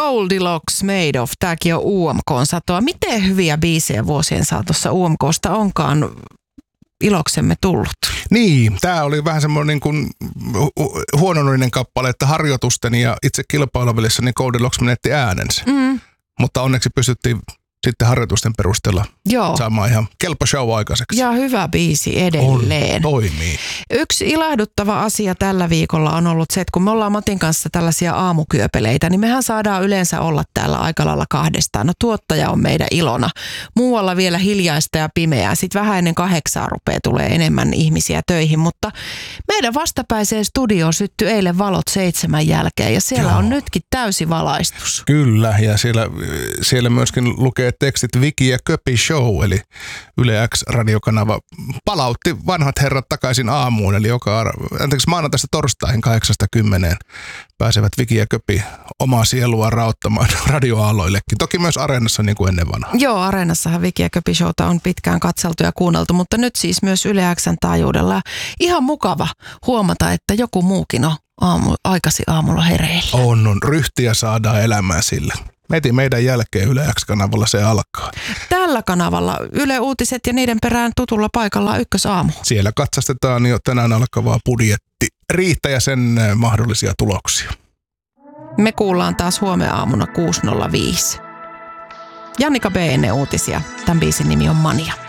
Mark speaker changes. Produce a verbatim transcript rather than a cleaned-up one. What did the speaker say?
Speaker 1: Goldilocks Made of, tämäkin on U M K:n satoa. Miten hyviä biisejä vuosien saatossa U M K:sta onkaan iloksemme tullut?
Speaker 2: Niin, tämä oli vähän semmoinen niin kuin huononoinen kappale, että harjoitusten ja itse kilpailuvälissä niin Goldilocks menetti äänensä. Mm. Mutta onneksi pystyttiin sitten harjoitusten perusteella Joo. saamaan ihan kelpo show aikaiseksi.
Speaker 1: Ja hyvä biisi edelleen.
Speaker 2: On, toimii.
Speaker 1: Yksi ilahduttava asia tällä viikolla on ollut se, että kun me ollaan Matin kanssa tällaisia aamukyöpeleitä, niin mehän saadaan yleensä olla täällä aika lailla kahdestaan. No tuottaja on meidän ilona. Muualla vielä hiljaista ja pimeää. Sitten vähän ennen kahdeksaa rupeaa tulee enemmän ihmisiä töihin, mutta meidän vastapäiseen studioon syttyi eilen valot seitsemän jälkeen ja siellä Joo. on nytkin täysi valaistus.
Speaker 2: Kyllä, ja siellä, siellä myöskin lukee tekstit Viki ja Köpi Show, eli Yle X-radiokanava palautti vanhat herrat takaisin aamuun, eli joka, anteeksi, maanantaista torstaihin kahdeksasta kymmeneen pääsevät Viki ja Köpi omaa sielua rauttamaan radioaaloillekin. Toki myös Areenassa niin kuin ennen vanhaa.
Speaker 1: Joo, Areenassahan Viki ja Köpi Showta on pitkään katseltu ja kuunneltu, mutta nyt siis myös Yle X:n taajuudella. Ihan mukava huomata, että joku muukin on aamu, aikaisin aamulla hereillä.
Speaker 2: On, on. Ryhtiä saadaan elämään sillä. Heti meidän jälkeen Yle X-kanavalla se alkaa.
Speaker 1: Tällä kanavalla Yle Uutiset ja niiden perään tutulla paikalla ykkösaamu.
Speaker 2: Siellä katsastetaan jo tänään alkavaa budjetti. Riittää ja sen mahdollisia tuloksia.
Speaker 1: Me kuullaan taas huomenna aamuna kuusi nolla viisi. Jannika B ennen uutisia. Tämän biisin nimi on Mania.